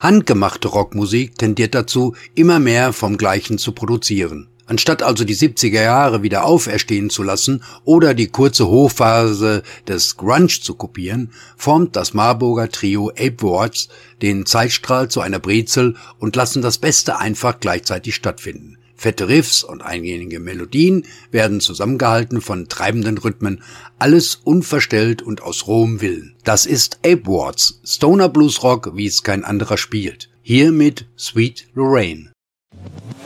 Handgemachte Rockmusik tendiert dazu, immer mehr vom Gleichen zu produzieren. Anstatt also die 70er Jahre wieder auferstehen zu lassen oder die kurze Hochphase des Grunge zu kopieren, formt das Marburger Trio Ape Watts den Zeitstrahl zu einer Brezel und lassen das Beste einfach gleichzeitig stattfinden. Fette Riffs und eingängige Melodien werden zusammengehalten von treibenden Rhythmen, alles unverstellt und aus rohem Willen. Das ist Ape Watts, Stoner Blues Rock, wie es kein anderer spielt. Hier mit Sweet Lorraine.